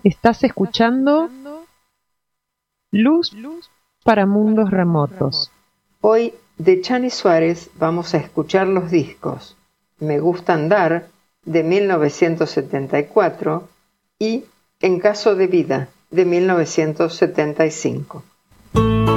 Estás escuchando Luz para Mundos Remotos. Hoy de Chani Suárez vamos a escuchar los discos Me Gusta Andar de 1974 y En Caso de Vida de 1975.